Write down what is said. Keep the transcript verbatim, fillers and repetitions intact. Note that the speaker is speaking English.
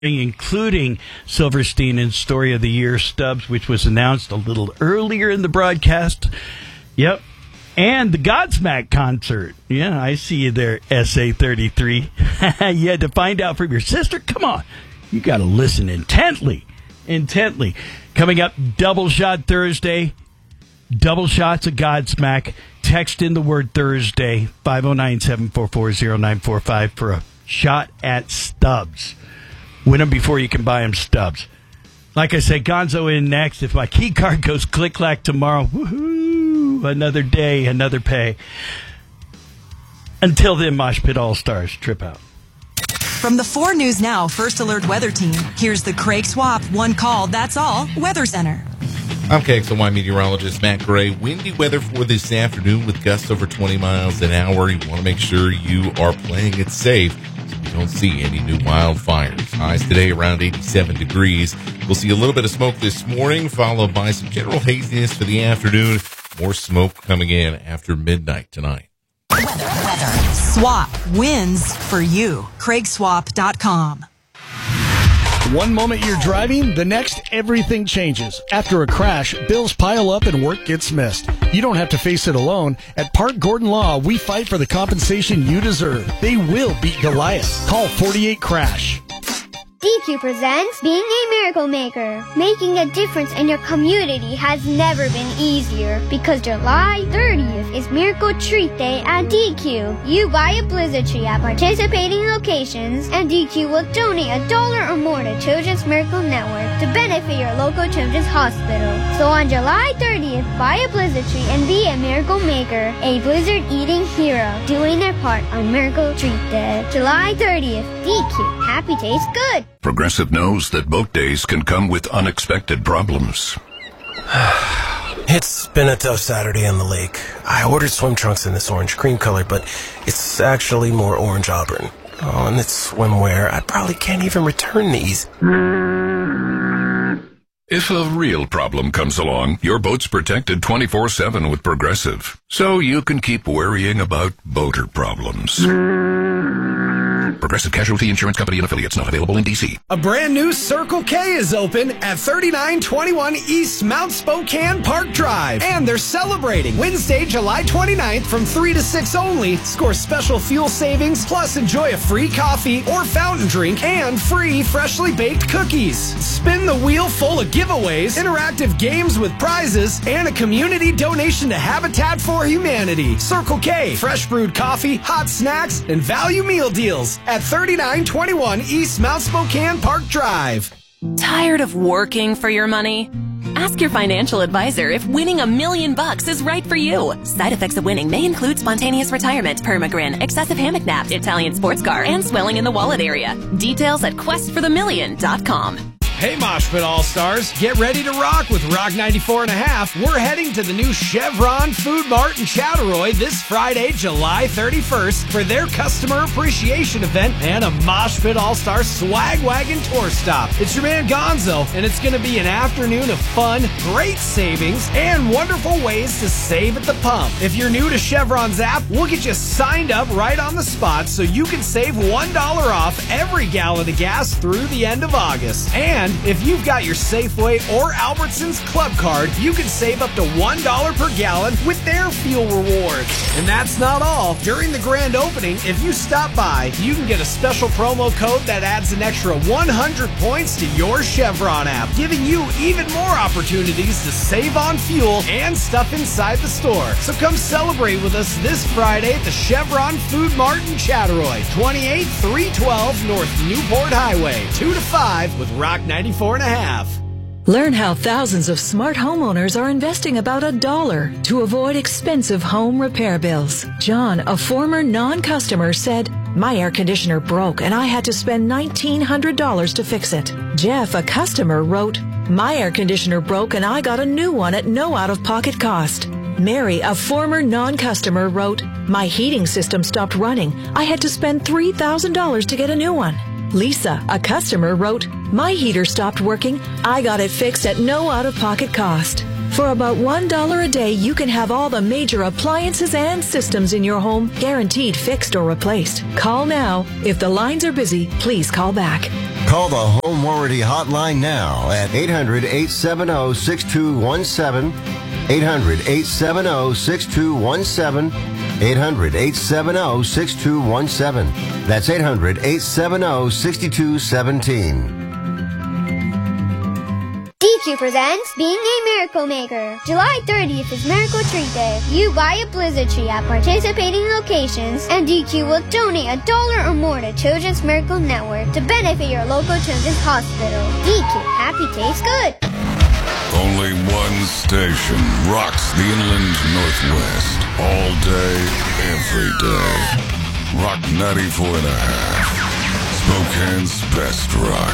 including Silverstein and Story of the Year Stubbs, which was announced a little earlier in the broadcast. Yep. And the Godsmack concert. Yeah, I see you there, S A thirty-three. You had to find out from your sister? Come on. You got to listen intently. Intently. Coming up, Double Shot Thursday. Double shots of Godsmack. Text in the word Thursday, five oh nine, seven four four, oh nine four five for a shot at Stubbs. Win them before you can buy them, Stubbs. Like I said, Gonzo in next. If my key card goes click-clack tomorrow, woohoo, another day, another pay. Until then, Mosh Pit All-Stars, trip out. From the four News Now First Alert Weather Team, here's the Craig Swap One Call, That's All Weather Center. I'm K X L Y meteorologist Matt Gray. Windy weather for this afternoon with gusts over twenty miles an hour. You want to make sure you are playing it safe so you don't see any new wildfires. Highs today around eighty-seven degrees. We'll see a little bit of smoke this morning, followed by some general haziness for the afternoon. More smoke coming in after midnight tonight. Weather, weather. Swap wins for you. Craig Swap dot com. One moment you're driving, the next everything changes. After a crash, bills pile up and work gets missed. You don't have to face it alone. At Park Gordon Law, we fight for the compensation you deserve. They will beat Goliath. Call forty-eight crash. D Q presents Being a Miracle Maker. Making a difference in your community has never been easier because July thirtieth is Miracle Treat Day at D Q. You buy a Blizzard tree at participating locations and D Q will donate a dollar or more to Children's Miracle Network to benefit your local children's hospital. So on July thirtieth, buy a Blizzard tree and be a Miracle Maker, a Blizzard eating hero, doing their part on Miracle Treat Day. July thirtieth, D Q. Happy tastes good. Progressive knows that boat days can come with unexpected problems. It's been a tough Saturday on the lake. I ordered swim trunks in this orange cream color, but it's actually more orange auburn. Oh, and it's swimwear. I probably can't even return these. If a real problem comes along, your boat's protected twenty-four seven with Progressive, so you can keep worrying about boater problems. Progressive Casualty Insurance Company and Affiliates, not available in D C. A brand new Circle K is open at thirty-nine twenty-one East Mount Spokane Park Drive. And they're celebrating Wednesday, July twenty-ninth from three to six only. Score special fuel savings, plus enjoy a free coffee or fountain drink and free freshly baked cookies. Spin the wheel full of giveaways, interactive games with prizes, and a community donation to Habitat for Humanity. Circle K, fresh brewed coffee, hot snacks, and value meal deals at thirty-nine twenty-one East Mount Spokane Park Drive. Tired of working for your money? Ask your financial advisor if winning a million bucks is right for you. Side effects of winning may include spontaneous retirement, permagrin, excessive hammock naps, Italian sports car, and swelling in the wallet area. Details at quest for the million dot com. Hey, Mosh Pit All-Stars, get ready to rock with Rock ninety-four and a half. We're heading to the new Chevron Food Mart in Chattaroy this Friday, July thirty-first for their customer appreciation event and a Mosh Pit All-Star swag wagon tour stop. It's your man Gonzo, and it's going to be an afternoon of fun, great savings, and wonderful ways to save at the pump. If you're new to Chevron's app, we'll get you signed up right on the spot so you can save one dollar off every gallon of gas through the end of August. And if you've got your Safeway or Albertsons Club card, you can save up to one dollar per gallon with their fuel rewards. And that's not all. During the grand opening, if you stop by, you can get a special promo code that adds an extra one hundred points to your Chevron app, giving you even more opportunities to save on fuel and stuff inside the store. So come celebrate with us this Friday at the Chevron Food Mart in Chattaroy, twenty-eight three twelve North Newport Highway, two to five with Rock ninety-four and a half. Learn how thousands of smart homeowners are investing about a dollar to avoid expensive home repair bills. John, a former non-customer, said, "My air conditioner broke and I had to spend nineteen hundred dollars to fix it." Jeff, a customer, wrote, "My air conditioner broke and I got a new one at no out-of-pocket cost." Mary, a former non-customer, wrote, "My heating system stopped running. I had to spend three thousand dollars to get a new one." Lisa, a customer, wrote, "My heater stopped working. I got it fixed at no out-of-pocket cost." For about one dollar a day, you can have all the major appliances and systems in your home guaranteed fixed or replaced. Call now. If the lines are busy, please call back. Call the Home Warranty Hotline now at eight hundred, eight seven zero, six two one seven, eight hundred, eight seven zero, six two one seven, eight hundred, eight seven zero, six two one seven. That's eight hundred, eight seven zero, six two one seven. D Q presents Being a Miracle Maker. July thirtieth is Miracle Treat Day. You buy a Blizzard tree at participating locations, and D Q will donate a dollar or more to Children's Miracle Network to benefit your local children's hospital. D Q, happy tastes good. Only one station rocks the inland Northwest. All day, every day. Rock ninety-four and a half. Spokane's best rock.